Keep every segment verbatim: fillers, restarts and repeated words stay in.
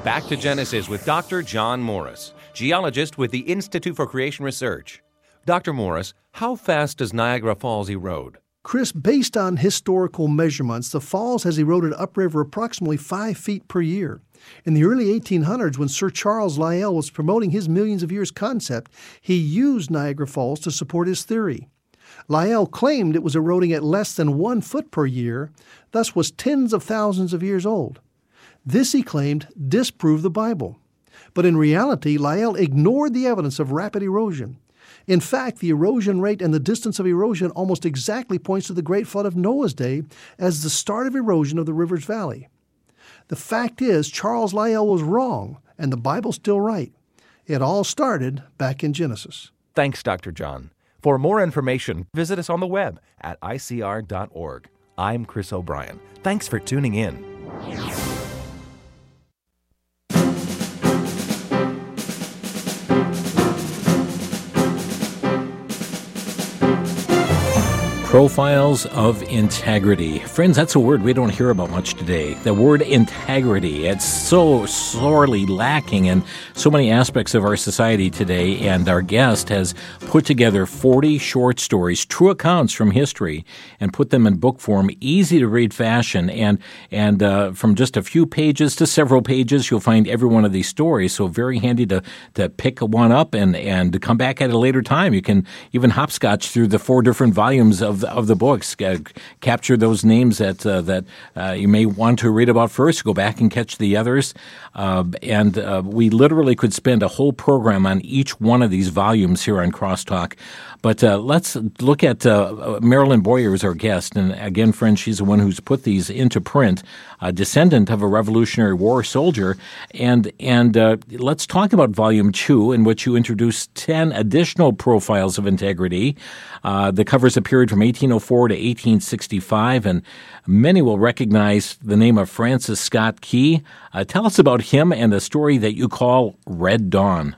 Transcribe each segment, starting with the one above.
Back to Genesis with Doctor John Morris, geologist with the Institute for Creation Research. Doctor Morris, how fast does Niagara Falls erode? Chris, based on historical measurements, the falls has eroded upriver approximately five feet per year. In the early eighteen hundreds, when Sir Charles Lyell was promoting his millions of years concept, he used Niagara Falls to support his theory. Lyell claimed it was eroding at less than one foot per year, thus was tens of thousands of years old. This, he claimed, disproved the Bible. But in reality, Lyell ignored the evidence of rapid erosion. In fact, the erosion rate and the distance of erosion almost exactly points to the Great Flood of Noah's day as the start of erosion of the river's valley. The fact is, Charles Lyell was wrong, and the Bible's still right. It all started back in Genesis. Thanks, Doctor John. For more information, visit us on the web at I C R dot org. I'm Chris O'Brien. Thanks for tuning in. Profiles of integrity. Friends, that's a word we don't hear about much today. The word integrity. It's so sorely lacking in so many aspects of our society today, and our guest has put together forty short stories, true accounts from history, and put them in book form, easy-to-read fashion, and and uh, from just a few pages to several pages, you'll find every one of these stories, so very handy to, to pick one up and, and to come back at a later time. You can even hopscotch through the four different volumes of of the books, uh, capture those names that uh, that uh, you may want to read about first, go back and catch the others. Uh, and uh, we literally could spend a whole program on each one of these volumes here on Crosstalk. But uh, let's look at uh, Marilyn Boyer as our guest. And again, friends, she's the one who's put these into print, a descendant of a Revolutionary War soldier. And and uh, let's talk about Volume two, in which you introduce ten additional profiles of integrity. Uh, the covers a period from eighteen oh four to eighteen sixty-five, and many will recognize the name of Francis Scott Key. Uh, tell us about him and the story that you call Red Dawn.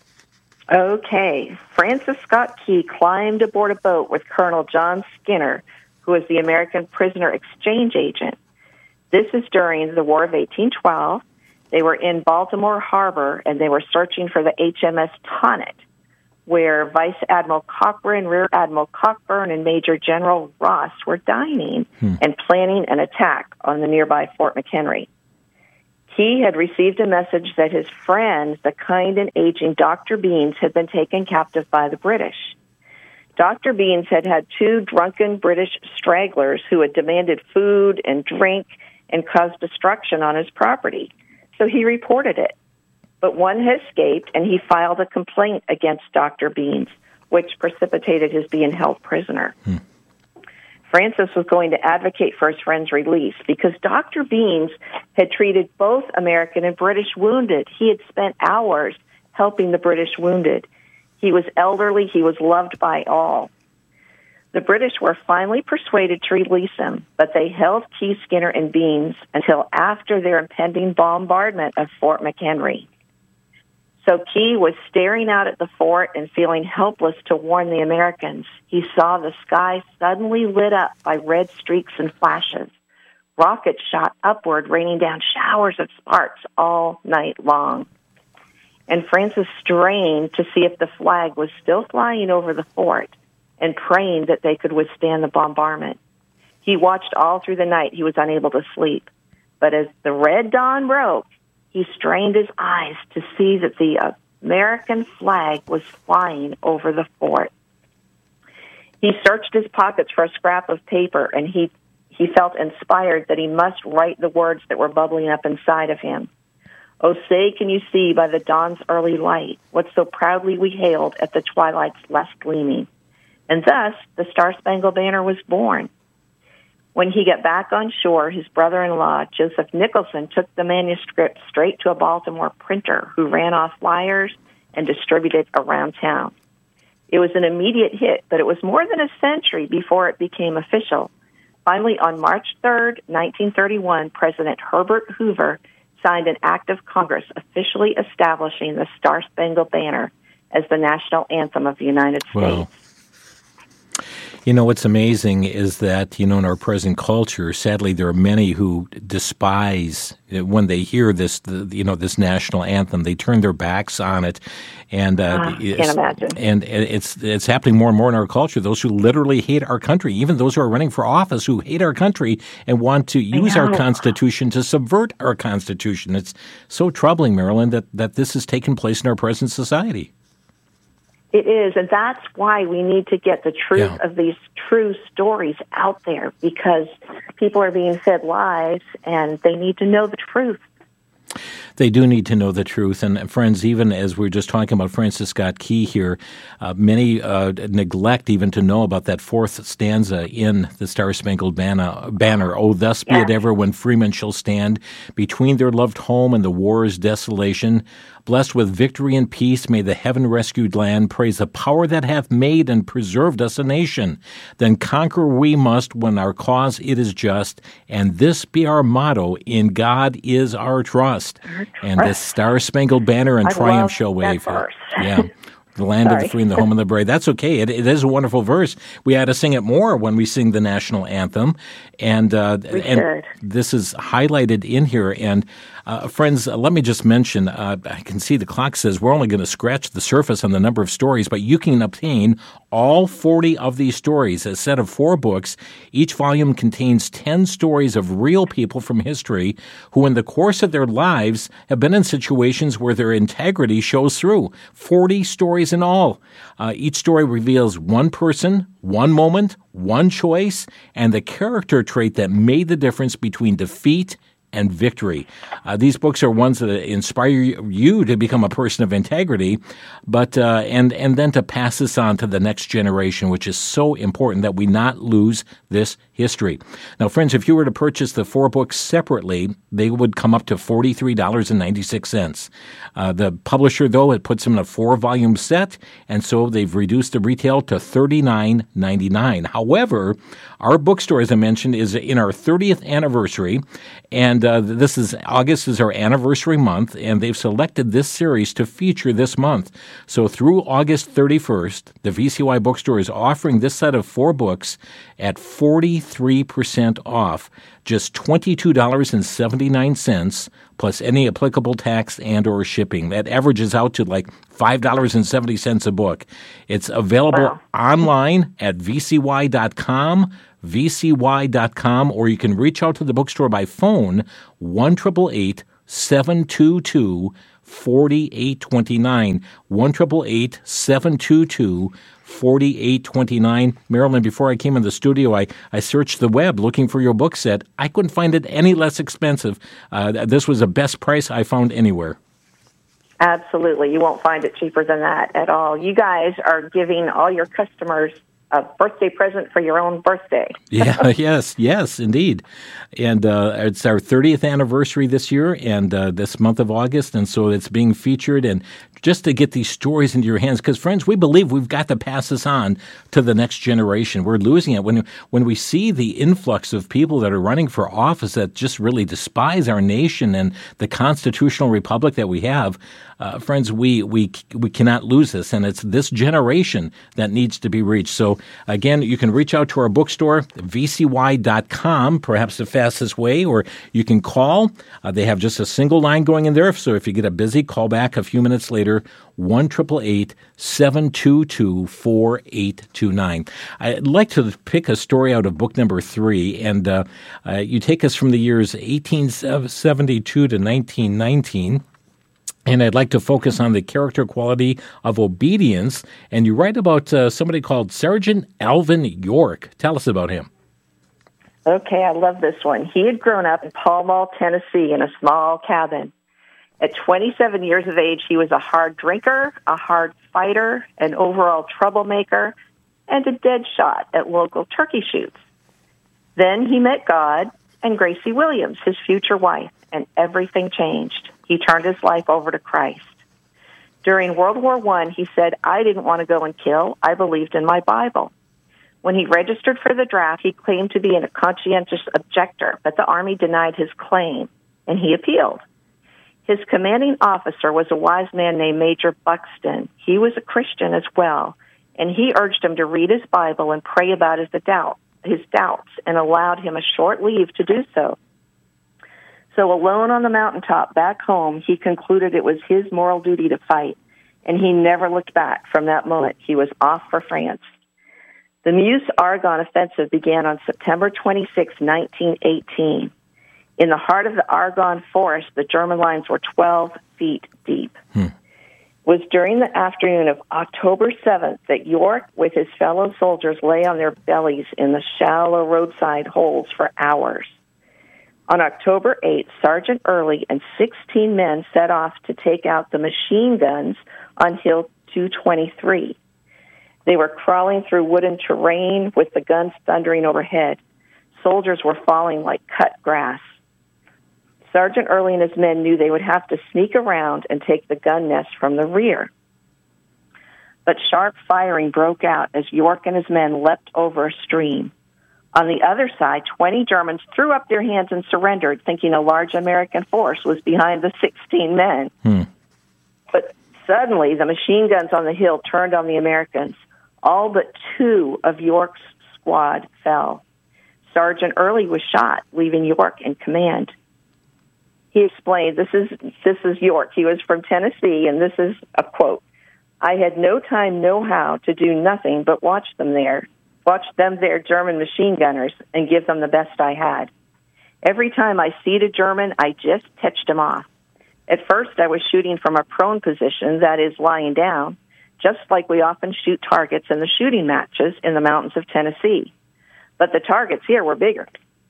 Okay. Francis Scott Key climbed aboard a boat with Colonel John Skinner, who was the American prisoner exchange agent. This is during the War of eighteen twelve. They were in Baltimore Harbor, and they were searching for the H M S Tonnant, where Vice Admiral Cochran, Rear Admiral Cockburn, and Major General Ross were dining hmm. and planning an attack on the nearby Fort McHenry. Key had received a message that his friend, the kind and aging Doctor Beans, had been taken captive by the British. Doctor Beans had had two drunken British stragglers who had demanded food and drink and caused destruction on his property. So he reported it. But one had escaped, and he filed a complaint against Doctor Beans, which precipitated his being held prisoner. Hmm. Francis was going to advocate for his friend's release because Doctor Beans had treated both American and British wounded. He had spent hours helping the British wounded. He was elderly. He was loved by all. The British were finally persuaded to release him, but they held Key, Skinner, and Beans until after their impending bombardment of Fort McHenry. So Key was staring out at the fort and feeling helpless to warn the Americans. He saw the sky suddenly lit up by red streaks and flashes. Rockets shot upward, raining down showers of sparks all night long. And Francis strained to see if the flag was still flying over the fort and praying that they could withstand the bombardment. He watched all through the night. He was unable to sleep. But as the red dawn broke, he strained his eyes to see that the American flag was flying over the fort. He searched his pockets for a scrap of paper, and he, he felt inspired that he must write the words that were bubbling up inside of him. Oh, say, can you see by the dawn's early light what so proudly we hailed at the twilight's last gleaming? And thus the Star-Spangled Banner was born. When he got back on shore, his brother-in-law, Joseph Nicholson, took the manuscript straight to a Baltimore printer who ran off flyers and distributed around town. It was an immediate hit, but it was more than a century before it became official. Finally, on March third, nineteen thirty-one, President Herbert Hoover signed an act of Congress officially establishing the Star-Spangled Banner as the national anthem of the United States. Wow. You know, what's amazing is that, you know, in our present culture, sadly, there are many who despise when they hear this, you know, this national anthem. They turn their backs on it. And uh, uh, can't imagine. And it's it's happening more and more in our culture. Those who literally hate our country, even those who are running for office who hate our country and want to use our Constitution to subvert our Constitution. It's so troubling, Marilyn, that, that this has taken place in our present society. It is, and that's why we need to get the truth Yeah. of these true stories out there, because people are being fed lies, and they need to know the truth. They do need to know the truth. And friends, even as we we're just talking about Francis Scott Key here, uh, many uh, neglect even to know about that fourth stanza in the Star-Spangled Banner. Banner. Oh, thus be Yeah. it ever when freemen shall stand between their loved home and the war's desolation. Blessed with victory and peace, may the heaven-rescued land praise the power that hath made and preserved us a nation. Then conquer we must when our cause it is just, and this be our motto, in God is our trust. Our And the trust. Star-Spangled Banner and I Triumph love shall that wave. verse. Yeah. The land of the Sorry. free and the home of the brave. That's okay. It, it is a wonderful verse. We ought to sing it more when we sing the national anthem. And uh, We and should. this is highlighted in here. And uh, friends, uh, let me just mention, uh, I can see the clock says we're only going to scratch the surface on the number of stories, but you can obtain all forty of these stories, a set of four books. Each volume contains ten stories of real people from history who in the course of their lives have been in situations where their integrity shows through. forty stories in all. Uh, each story reveals one person, one moment, one choice, and the character trait that made the difference between defeat and victory. Uh, these books are ones that inspire you to become a person of integrity, but uh, and and then to pass this on to the next generation, which is so important that we not lose this history. Now, friends, if you were to purchase the four books separately, they would come up to forty-three dollars and ninety-six cents. Uh, the publisher, though, it puts them in a four-volume set, and so they've reduced the retail to thirty-nine ninety-nine. However, our bookstore, as I mentioned, is in our thirtieth anniversary, and uh, this is August is our anniversary month, and they've selected this series to feature this month. So through August thirty-first, the V C Y Bookstore is offering this set of four books at forty-three percent off, just twenty-two dollars and seventy-nine cents, plus any applicable tax and or shipping. That averages out to like five dollars and seventy cents a book. It's available Wow. online at v c y dot com, v c y dot com, or you can reach out to the bookstore by phone, one eight eight eight, seven two two, four eight two nine, one eight eight eight, seven two two, four eight two nine. Marilyn, before I came in the studio, I, I searched the web looking for your book set. I couldn't find it any less expensive. Uh, this was the best price I found anywhere. Absolutely. You won't find it cheaper than that at all. You guys are giving all your customers a birthday present for your own birthday. Yeah, yes, yes, indeed. And uh, it's our thirtieth anniversary this year and uh, this month of August, and so it's being featured. And just to get these stories into your hands, because, friends, we believe we've got to pass this on to the next generation. We're losing it. When, when we see the influx of people that are running for office that just really despise our nation and the constitutional republic that we have, uh, friends, we, we, we cannot lose this. And it's this generation that needs to be reached. So, again, you can reach out to our bookstore, v c y dot com, perhaps the fastest way, or you can call. Uh, they have just a single line going in there. So if you get a busy, call back a few minutes later, one eight eight eight, seven two two, four eight two nine. I'd like to pick a story out of book number three, and uh, uh, you take us from the years eighteen seventy-two to nineteen nineteen. And I'd like to focus on the character quality of obedience. And you write about uh, somebody called Sergeant Alvin York. Tell us about him. Okay, I love this one. He had grown up in Pall Mall, Tennessee, in a small cabin. At twenty-seven years of age, he was a hard drinker, a hard fighter, an overall troublemaker, and a dead shot at local turkey shoots. Then he met God and Gracie Williams, his future wife, and everything changed. He turned his life over to Christ. During World War One, he said, I didn't want to go and kill. I believed in my Bible. When he registered for the draft, he claimed to be a conscientious objector, but the Army denied his claim, and he appealed. His commanding officer was a wise man named Major Buxton. He was a Christian as well, and he urged him to read his Bible and pray about his doubt, his doubts, and allowed him a short leave to do so. So alone on the mountaintop back home, he concluded it was his moral duty to fight, and he never looked back from that moment. He was off for France. The Meuse-Argonne offensive began on September twenty-sixth, nineteen eighteen. In the heart of the Argonne forest, the German lines were twelve feet deep. Hmm. It was during the afternoon of October seventh that York, with his fellow soldiers, lay on their bellies in the shallow roadside holes for hours. On October eighth, Sergeant Early and sixteen men set off to take out the machine guns on Hill two twenty-three. They were crawling through wooden terrain with the guns thundering overhead. Soldiers were falling like cut grass. Sergeant Early and his men knew they would have to sneak around and take the gun nest from the rear. But sharp firing broke out as York and his men leapt over a stream. On the other side, twenty Germans threw up their hands and surrendered, thinking a large American force was behind the sixteen men. Hmm. But suddenly, the machine guns on the hill turned on the Americans. All but two of York's squad fell. Sergeant Early was shot, leaving York in command. He explained, this is this is York. He was from Tennessee, and this is a quote. I had no time, no how to do nothing but watch them there, watch them there, German machine gunners, and give them the best I had. Every time I seed a German, I just touched him off. At first, I was shooting from a prone position, that is, lying down, just like we often shoot targets in the shooting matches in the mountains of Tennessee. But the targets here were bigger.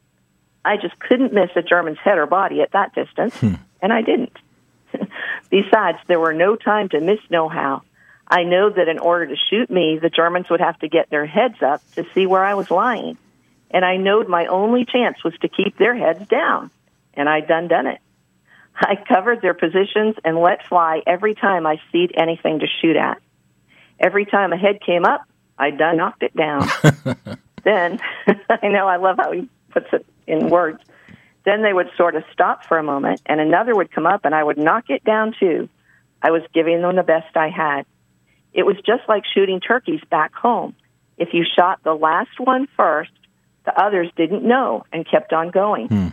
I just couldn't miss a German's head or body at that distance, hmm. and I didn't. Besides, there were no time to miss no how. I know that in order to shoot me, the Germans would have to get their heads up to see where I was lying. And I knowed my only chance was to keep their heads down, and I done done it. I covered their positions and let fly every time I seed anything to shoot at. Every time a head came up, I done knocked it down. Then, I know, I love how he puts it in words. Then they would sort of stop for a moment, and another would come up, and I would knock it down too. I was giving them the best I had. It was just like shooting turkeys back home. If you shot the last one first, the others didn't know and kept on going. Hmm.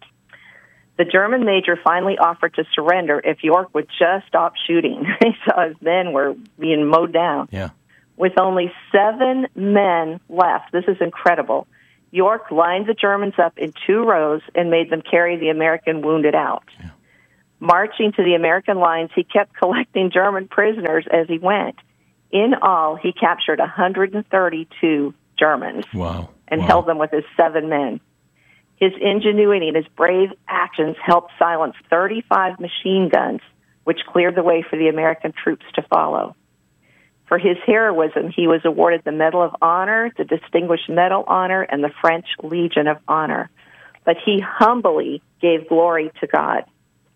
The German major finally offered to surrender if York would just stop shooting. He saw his men were being mowed down. Yeah. With only seven men left, this is incredible, York lined the Germans up in two rows and made them carry the American wounded out. Yeah. Marching to the American lines, he kept collecting German prisoners as he went. In all, he captured one hundred thirty-two Germans. Wow. And wow. held them with his seven men. His ingenuity and his brave actions helped silence thirty-five machine guns, which cleared the way for the American troops to follow. For his heroism, he was awarded the Medal of Honor, the Distinguished Medal Honor, and the French Legion of Honor. But he humbly gave glory to God.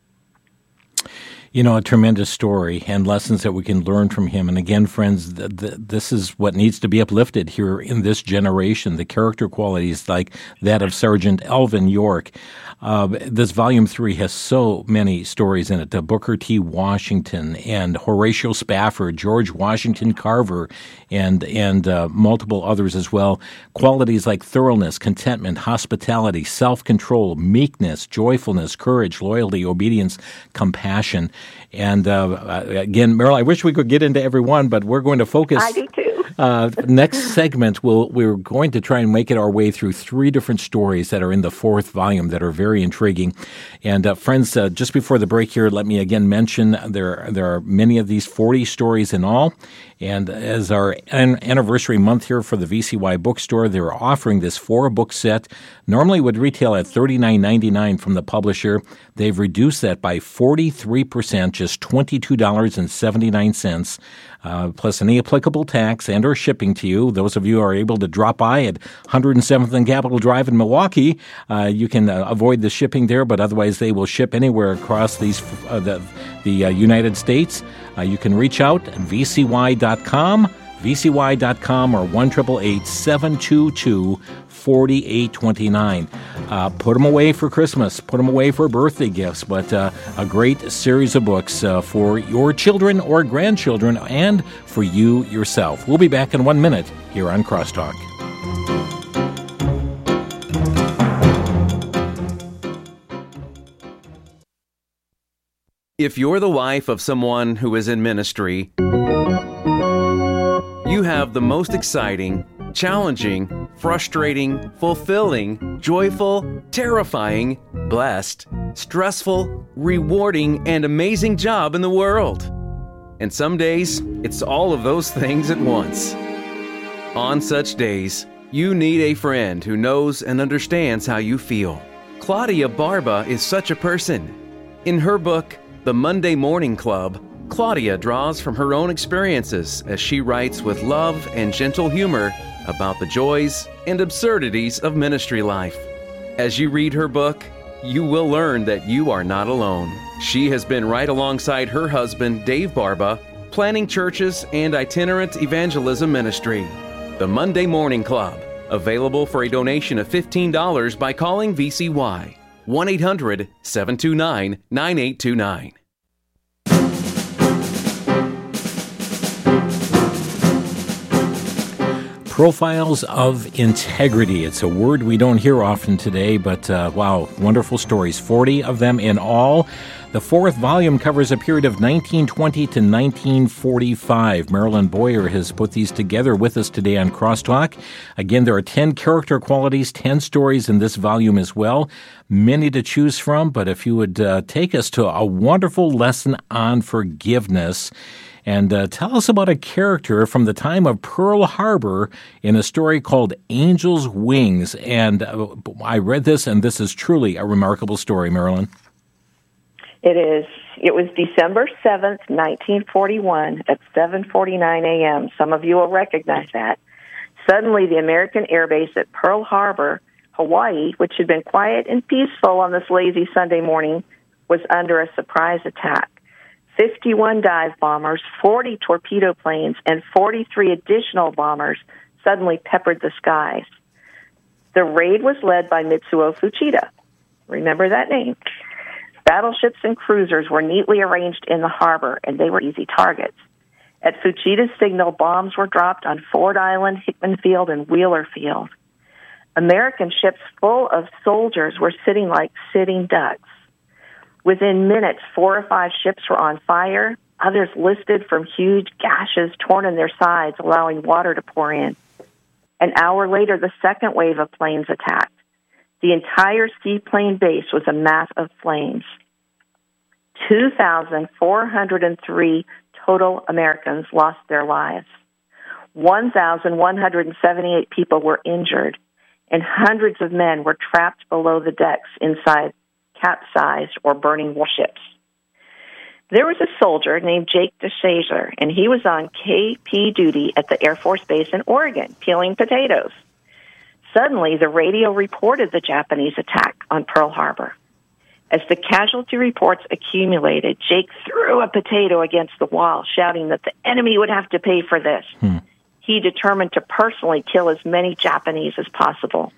You know, a tremendous story and lessons that we can learn from him. And again, friends, th- th- this is what needs to be uplifted here in this generation, the character qualities like that of Sergeant Alvin York. Uh, this volume three has so many stories in it. Uh, Booker T. Washington and Horatio Spafford, George Washington Carver, and and uh, multiple others as well. Qualities like thoroughness, contentment, hospitality, self-control, meekness, joyfulness, courage, loyalty, obedience, compassion. And uh, again, Meryl, I wish we could get into every one, but we're going to focus. I do too. Uh, next segment, we'll, we're going to try and make it our way through three different stories that are in the fourth volume that are very intriguing. And uh, friends, uh, just before the break here, let me again mention there there are many of these, forty stories in all. And as our an- anniversary month here for the V C Y bookstore, they're offering this four-book set. Normally would retail at thirty-nine ninety-nine from the publisher. They've reduced that by forty-three percent, just twenty-two dollars and seventy-nine cents, uh, plus any applicable tax and or shipping to you. Those of you who are able to drop by at one hundred seventh and Capitol Drive in Milwaukee, uh, you can uh, avoid the shipping there, but otherwise they will ship anywhere across these uh, the, the uh, United States. Uh, you can reach out at v c y dot com V C Y dot com or one eight eight eight, seven two two, four eight two nine. Uh, put them away for Christmas. Put them away for birthday gifts. But uh, a great series of books uh, for your children or grandchildren and for you yourself. We'll be back in one minute here on Crosstalk. If you're the wife of someone who is in ministry, you have the most exciting, challenging, frustrating, fulfilling, joyful, terrifying, blessed, stressful, rewarding, and amazing job in the world. And some days, it's all of those things at once. On such days, you need a friend who knows and understands how you feel. Claudia Barba is such a person. In her book, The Monday Morning Club, Claudia draws from her own experiences as she writes with love and gentle humor about the joys and absurdities of ministry life. As you read her book, you will learn that you are not alone. She has been right alongside her husband, Dave Barba, planning churches and itinerant evangelism ministry. The Monday Morning Club, available for a donation of fifteen dollars by calling V C Y, one eight hundred, seven two nine, nine eight two nine. Profiles of integrity. It's a word we don't hear often today, but uh, wow, wonderful stories. forty of them in all. The fourth volume covers a period of nineteen twenty to nineteen forty-five. Marilyn Boyer has put these together with us today on Crosstalk. Again, there are ten character qualities, ten stories in this volume as well. Many to choose from, but if you would uh, take us to a wonderful lesson on forgiveness. And uh, tell us about a character from the time of Pearl Harbor in a story called Angel's Wings. And uh, I read this, and this is truly a remarkable story, Marilyn. It is. It was December seventh, nineteen forty-one at seven forty-nine a.m. Some of you will recognize that. Suddenly, the American air base at Pearl Harbor, Hawaii, which had been quiet and peaceful on this lazy Sunday morning, was under a surprise attack. fifty-one dive bombers, forty torpedo planes, and forty-three additional bombers suddenly peppered the skies. The raid was led by Mitsuo Fuchida. Remember that name. Battleships and cruisers were neatly arranged in the harbor, and they were easy targets. At Fuchida's signal, bombs were dropped on Ford Island, Hickman Field, and Wheeler Field. American ships full of soldiers were sitting like sitting ducks. Within minutes, four or five ships were on fire. Others listed from huge gashes torn in their sides, allowing water to pour in. An hour later, the second wave of planes attacked. The entire seaplane base was a mass of flames. two thousand four hundred three total Americans lost their lives. one thousand one hundred seventy-eight people were injured, and hundreds of men were trapped below the decks inside capsized or burning warships. There was a soldier named Jake DeShazer, and he was on K P duty at the Air Force Base in Oregon, peeling potatoes. Suddenly, the radio reported the Japanese attack on Pearl Harbor. As the casualty reports accumulated, Jake threw a potato against the wall, shouting that the enemy would have to pay for this. Hmm. He determined to personally kill as many Japanese as possible.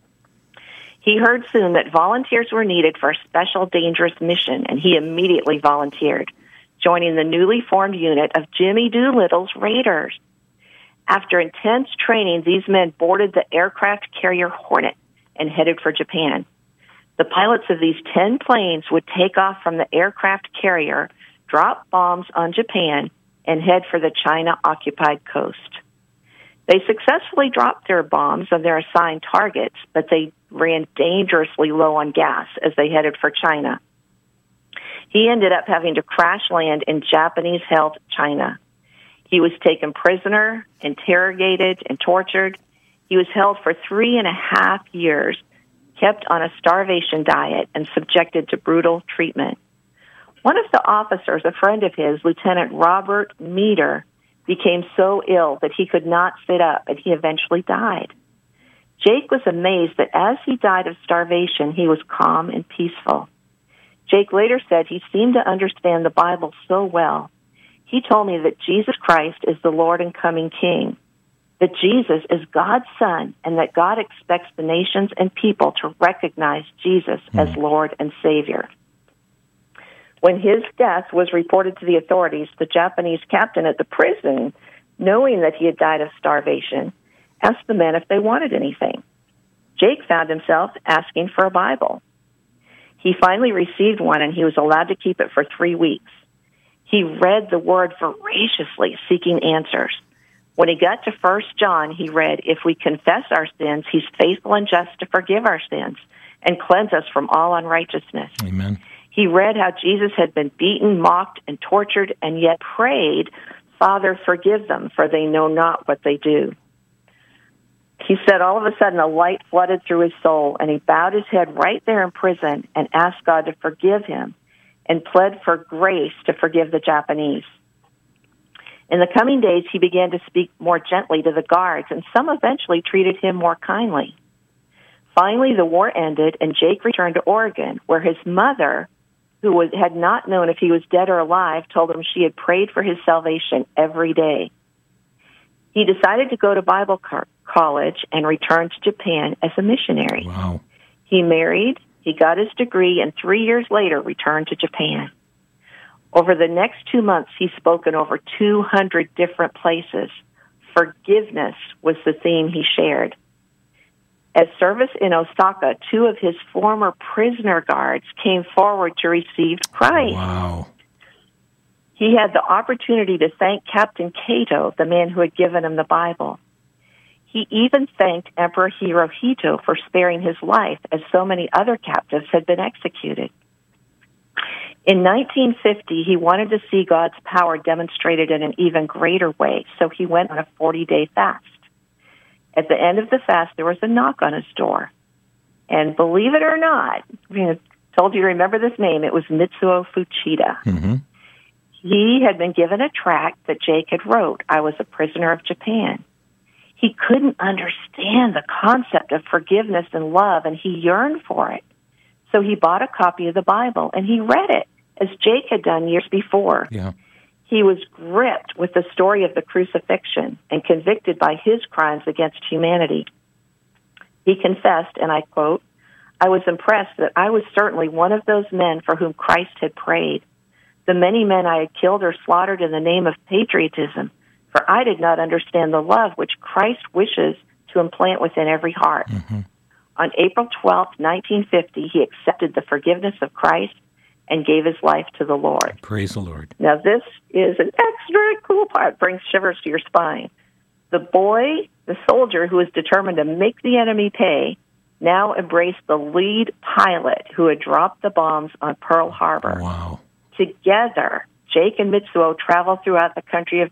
He heard soon that volunteers were needed for a special dangerous mission, and he immediately volunteered, joining the newly formed unit of Jimmy Doolittle's Raiders. After intense training, these men boarded the aircraft carrier Hornet and headed for Japan. The pilots of these ten planes would take off from the aircraft carrier, drop bombs on Japan, and head for the China-occupied coast. They successfully dropped their bombs on their assigned targets, but they ran dangerously low on gas as they headed for China. He ended up having to crash land in Japanese-held China. He was taken prisoner, interrogated, and tortured. He was held for three and a half years, kept on a starvation diet, and subjected to brutal treatment. One of the officers, a friend of his, Lieutenant Robert Meader, became so ill that he could not sit up, and he eventually died. Jake was amazed that as he died of starvation, he was calm and peaceful. Jake later said he seemed to understand the Bible so well. He told me that Jesus Christ is the Lord and coming King, that Jesus is God's Son, and that God expects the nations and people to recognize Jesus mm. as Lord and Savior. When his death was reported to the authorities, the Japanese captain at the prison, knowing that he had died of starvation, asked the men if they wanted anything. Jake found himself asking for a Bible. He finally received one, and he was allowed to keep it for three weeks. He read the Word voraciously, seeking answers. When he got to First John, he read, "If we confess our sins, he's faithful and just to forgive our sins and cleanse us from all unrighteousness." Amen. He read how Jesus had been beaten, mocked, and tortured, and yet prayed, "Father, forgive them, for they know not what they do." He said all of a sudden a light flooded through his soul, and he bowed his head right there in prison and asked God to forgive him and pled for grace to forgive the Japanese. In the coming days, he began to speak more gently to the guards, and some eventually treated him more kindly. Finally, the war ended, and Jake returned to Oregon, where his mother, who was, had not known if he was dead or alive, told him she had prayed for his salvation every day. He decided to go to Bible co- college and returned to Japan as a missionary. Wow. He married, he got his degree, and three years later returned to Japan. Over the next two months, he spoke in over two hundred different places. Forgiveness was the theme he shared. At service in Osaka, two of his former prisoner guards came forward to receive Christ. Wow. He had the opportunity to thank Captain Kato, the man who had given him the Bible. He even thanked Emperor Hirohito for sparing his life, as so many other captives had been executed. In nineteen fifty, he wanted to see God's power demonstrated in an even greater way, so he went on a forty-day fast. At the end of the fast, there was a knock on his door. And believe it or not, I told you to remember this name, it was Mitsuo Fuchida. Mm-hmm. He had been given a tract that Jake had wrote, "I was a prisoner of Japan." He couldn't understand the concept of forgiveness and love, and he yearned for it. So he bought a copy of the Bible, and he read it, as Jake had done years before. Yeah. He was gripped with the story of the crucifixion and convicted by his crimes against humanity. He confessed, and I quote, "I was impressed that I was certainly one of those men for whom Christ had prayed. The many men I had killed or slaughtered in the name of patriotism, for I did not understand the love which Christ wishes to implant within every heart." Mm-hmm. On April twelfth, nineteen fifty, he accepted the forgiveness of Christ and gave his life to the Lord. Praise the Lord. Now, this is an extra cool part. It brings shivers to your spine. The boy, the soldier who was determined to make the enemy pay, now embraced the lead pilot who had dropped the bombs on Pearl Harbor. Wow. Together, Jake and Mitsuo traveled throughout the country of